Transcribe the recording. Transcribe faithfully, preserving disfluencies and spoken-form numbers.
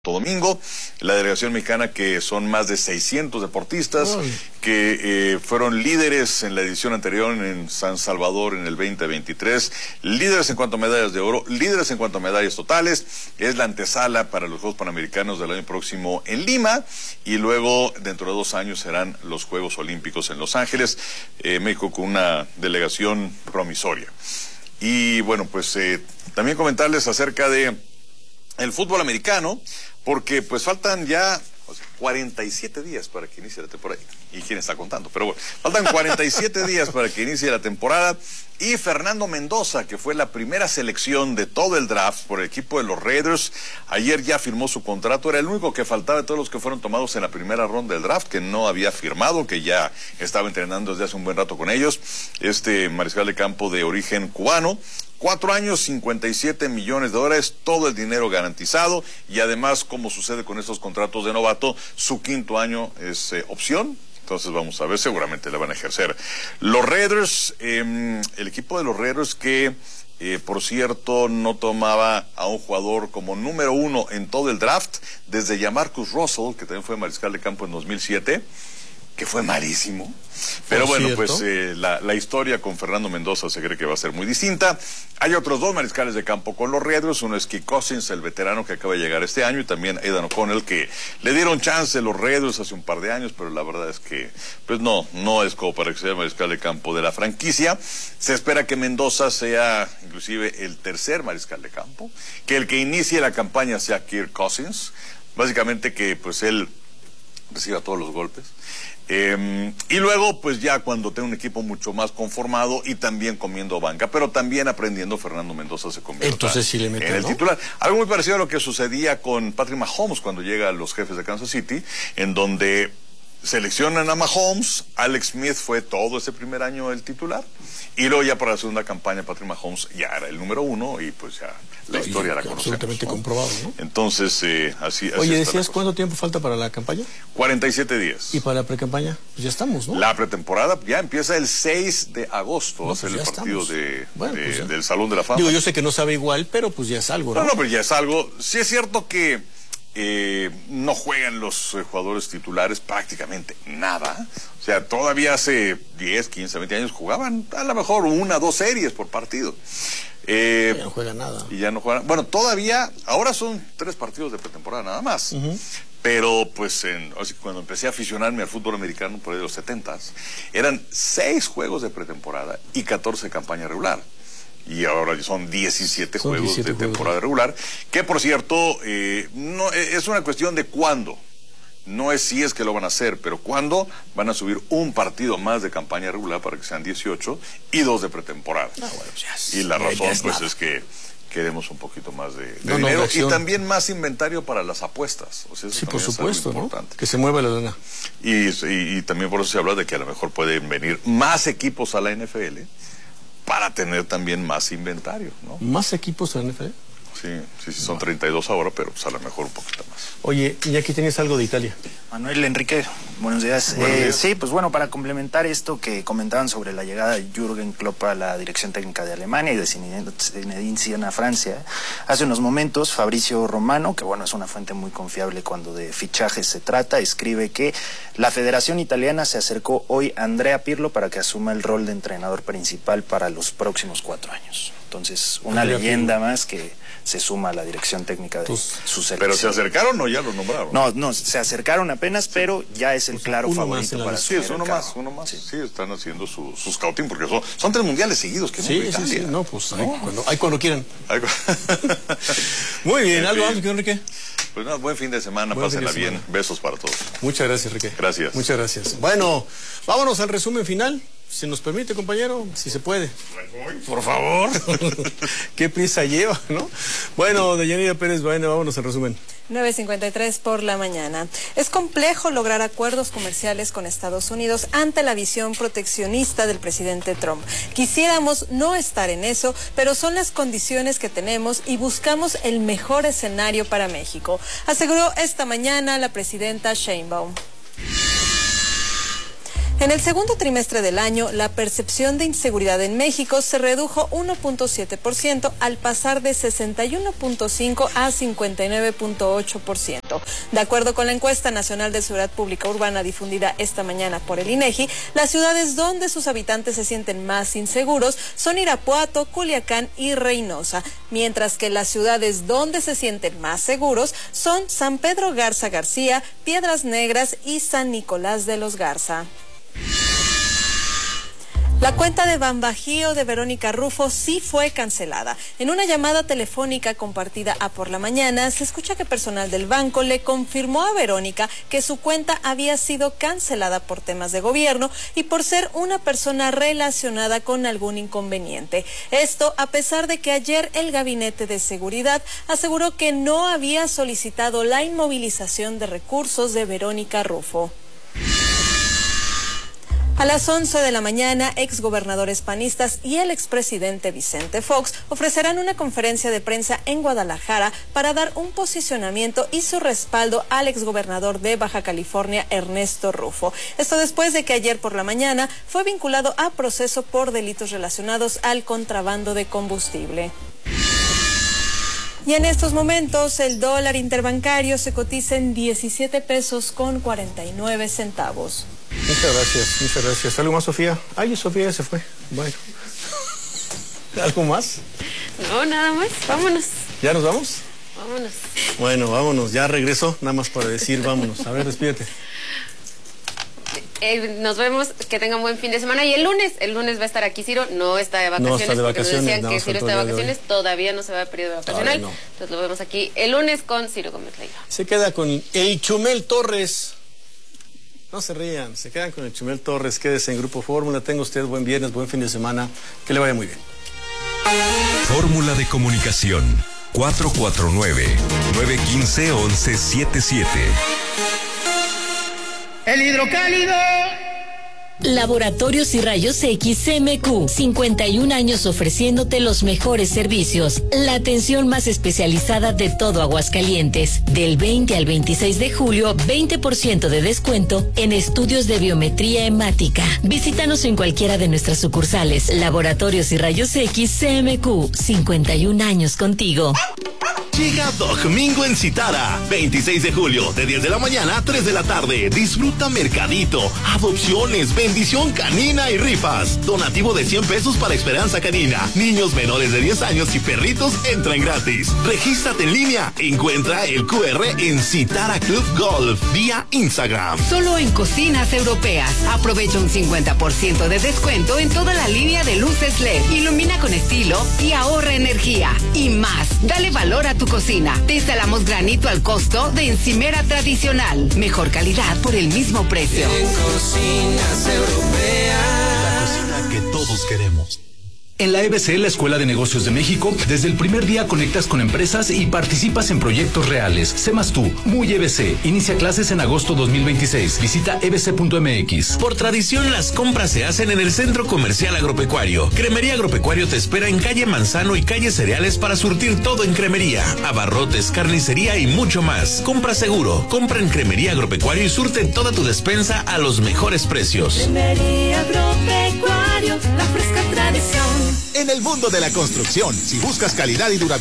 Domingo, la delegación mexicana, que son más de seiscientos deportistas, Uy. que eh, fueron líderes en la edición anterior en San Salvador en el veinte veintitrés, líderes en cuanto a medallas de oro, líderes en cuanto a medallas totales. Es la antesala para los Juegos Panamericanos del año próximo en Lima, y luego dentro de dos años serán los Juegos Olímpicos en Los Ángeles, eh, México con una delegación promisoria. Y bueno, pues eh, también comentarles acerca de el fútbol americano, porque pues faltan ya o sea, cuarenta y siete días para que inicie la temporada. ¿Y quién está contando? Pero bueno, faltan cuarenta y siete días para que inicie la temporada. Y Fernando Mendoza, que fue la primera selección de todo el draft por el equipo de los Raiders, ayer ya firmó su contrato. Era el único que faltaba de todos los que fueron tomados en la primera ronda del draft, que no había firmado, que ya estaba entrenando desde hace un buen rato con ellos. Este mariscal de campo de origen cubano. Cuatro años, cincuenta y siete millones de dólares, todo el dinero garantizado, y además, como sucede con estos contratos de novato, su quinto año es eh, opción. Entonces vamos a ver, seguramente le van a ejercer. Los Raiders, eh, el equipo de los Raiders que, eh, por cierto, no tomaba a un jugador como número uno en todo el draft, desde Jamarcus Russell, que también fue mariscal de campo en dos mil siete, que fue malísimo. Pero bueno, cierto. pues eh, la, la historia con Fernando Mendoza se cree que va a ser muy distinta. Hay otros dos mariscales de campo con los Raiders. Uno es Kirk Cousins, el veterano que acaba de llegar este año, y también Aidan O'Connell, que le dieron chance los Raiders hace un par de años, pero la verdad es que pues no, no es como para que sea mariscal de campo de la franquicia. Se espera que Mendoza sea inclusive el tercer mariscal de campo, que el que inicie la campaña sea Kirk Cousins, básicamente que pues él reciba todos los golpes. Eh, y luego, pues ya cuando tenga un equipo mucho más conformado y también comiendo banca, pero también aprendiendo, Fernando Mendoza se convierte Entonces, sí le mete, en el ¿no? titular. Algo muy parecido a lo que sucedía con Patrick Mahomes cuando llega a los Jefes de Kansas City, en donde seleccionan a Mahomes, Alex Smith fue todo ese primer año el titular, y luego ya para la segunda campaña Patrick Mahomes ya era el número uno, y pues ya la no, historia la conocemos. Absolutamente ¿no? comprobado, ¿no? Entonces, eh, así, así Oye, decías, ¿cuánto tiempo falta para la campaña? cuarenta y siete días. ¿Y para la precampaña? Pues ya estamos, ¿no? La pretemporada ya empieza el seis de agosto, va a ser el partido de, bueno, de, pues del Salón de la Fama. Digo, yo sé que no sabe igual, pero pues ya es algo, ¿no? No, no, pero ya es algo. Sí es cierto que eh, no juegan los eh, jugadores titulares prácticamente nada. O sea, todavía hace diez, quince, veinte años jugaban a lo mejor una, dos series por partido. Eh, ya no juegan nada. Y ya no juegan. Bueno, todavía, ahora son tres partidos de pretemporada nada más. Uh-huh. Pero pues en, o sea, cuando empecé a aficionarme al fútbol americano por ahí de los setentas, eran seis juegos de pretemporada y catorce campaña regular. Y ahora son diecisiete son juegos diecisiete de juegos. temporada regular, que por cierto, eh, no es una cuestión de cuándo. No es si es que lo van a hacer, pero cuándo van a subir un partido más de campaña regular para que sean dieciocho y dos de pretemporada. No, bueno, pues ya es, y la razón ya es pues nada. es que queremos un poquito más de, de no, dinero no, y también más inventario para las apuestas. O sea, eso sí, por supuesto, ¿no? Importante. Que se mueva la lana. Y, y, y también por eso se habla de que a lo mejor pueden venir más equipos a la N F L para tener también más inventario, ¿no? ¿Más equipos a la N F L? Sí, sí, sí, son treinta y dos ahora, pero pues a lo mejor un poquito más. Oye, y aquí tienes algo de Italia. Manuel, Enrique, buenos días. Buenos eh, días. Sí, pues bueno, para complementar esto que comentaban sobre la llegada de Jürgen Klopp a la dirección técnica de Alemania y de Zinedine Zidane a Francia, hace unos momentos Fabrizio Romano, que bueno, es una fuente muy confiable cuando de fichajes se trata, escribe que la Federación Italiana se acercó hoy a Andrea Pirlo para que asuma el rol de entrenador principal para los próximos cuatro años. Entonces, una Andrea leyenda Pirlo. más que se suma a la dirección técnica de Tus, su selección. ¿Pero se acercaron o ya los nombraron? No, no, se acercaron apenas, sí. pero ya es el pues claro favorito para Sí, es uno más, uno más. Sí. sí, están haciendo su, su scouting, porque son, son tres mundiales seguidos que sí, no sí, sí, no, pues ¿no? Hay, cuando, hay cuando quieran. Hay... Muy bien, ¿algo más, Enrique? Pues nada, buen fin de semana, buen pásenla fin de semana. bien. Besos para todos. Muchas gracias, Enrique. Gracias. Muchas gracias. Bueno, vámonos al resumen final. Si nos permite, compañero, si se puede. Por favor. Qué prisa lleva, ¿no? Bueno, Deyanira Pérez, bueno, vámonos al resumen. nueve cincuenta y tres por la mañana. Es complejo lograr acuerdos comerciales con Estados Unidos ante la visión proteccionista del presidente Trump. Quisiéramos no estar en eso, pero son las condiciones que tenemos y buscamos el mejor escenario para México, aseguró esta mañana la presidenta Sheinbaum. En el segundo trimestre del año, la percepción de inseguridad en México se redujo uno punto siete por ciento al pasar de sesenta y uno punto cinco a cincuenta y nueve punto ocho por ciento. De acuerdo con la encuesta nacional de seguridad pública urbana difundida esta mañana por el INEGI, las ciudades donde sus habitantes se sienten más inseguros son Irapuato, Culiacán y Reynosa, mientras que las ciudades donde se sienten más seguros son San Pedro Garza García, Piedras Negras y San Nicolás de los Garza. La cuenta de Bambajío de Verónica Rufo sí fue cancelada. En una llamada telefónica compartida a Por la Mañana, se escucha que personal del banco le confirmó a Verónica que su cuenta había sido cancelada por temas de gobierno y por ser una persona relacionada con algún inconveniente. Esto a pesar de que ayer el Gabinete de Seguridad aseguró que no había solicitado la inmovilización de recursos de Verónica Rufo. A las once de la mañana, exgobernadores panistas y el expresidente Vicente Fox ofrecerán una conferencia de prensa en Guadalajara para dar un posicionamiento y su respaldo al exgobernador de Baja California, Ernesto Rufo. Esto después de que ayer por la mañana fue vinculado a proceso por delitos relacionados al contrabando de combustible. Y en estos momentos el dólar interbancario se cotiza en diecisiete pesos con cuarenta y nueve centavos. Muchas gracias, muchas gracias. ¿Algo más, Sofía? Ay, Sofía ya se fue. Bueno. ¿Algo más? No, nada más. Vámonos. ¿Ya nos vamos? Vámonos. Bueno, vámonos. Ya regresó, nada más para decir vámonos. A ver, despídete. Eh, nos vemos, que tengan buen fin de semana. Y el lunes, el lunes va a estar aquí Ciro, no está de vacaciones. No está de vacaciones. Porque decían no, que Ciro está de vacaciones, de todavía no se va a periodo vacacional. No. Entonces lo vemos aquí el lunes con Ciro Gómez Leiva. Se queda con el Chumel Torres. No se rían, se quedan con el Chumel Torres. Quédese en Grupo Fórmula. Tenga usted buen viernes, buen fin de semana. Que le vaya muy bien. Fórmula de comunicación cuatro cuatro nueve, nueve uno cinco, once setenta y siete. El hidrocálido. Laboratorios y Rayos X C M Q, cincuenta y un años ofreciéndote los mejores servicios, la atención más especializada de todo Aguascalientes. Del veinte al veintiséis de julio, veinte por ciento de descuento en estudios de biometría hemática. Visítanos en cualquiera de nuestras sucursales. Laboratorios y Rayos X C M Q, cincuenta y un años contigo. Llega Domingo en Citara, veintiséis de julio, de diez de la mañana a tres de la tarde. Disfruta mercadito, adopciones, bendición canina y rifas. Donativo de cien pesos para Esperanza Canina. Niños menores de diez años y perritos entran gratis. Regístrate en línea. Encuentra el cu erre en Citara Club Golf vía Instagram. Solo en Cocinas Europeas. Aprovecha un cincuenta por ciento de descuento en toda la línea de luces L E D. Ilumina con estilo y ahorra energía. Y más, dale valor a tu cocina. Te instalamos granito al costo de encimera tradicional. Mejor calidad por el mismo precio. En Cocinas Europeas. La cocina que todos queremos. En la E B C, la Escuela de Negocios de México, desde el primer día conectas con empresas y participas en proyectos reales. Sé más tú, muy E B C. Inicia clases en agosto dos mil veintiséis. Visita e b c punto m x. Por tradición, las compras se hacen en el Centro Comercial Agropecuario. Cremería Agropecuario te espera en calle Manzano y calle Cereales para surtir todo en cremería, abarrotes, carnicería y mucho más. Compra seguro, compra en Cremería Agropecuario y surte toda tu despensa a los mejores precios. Cremería Agropecuario, la fresca tradición. En el mundo de la construcción, si buscas calidad y durabilidad,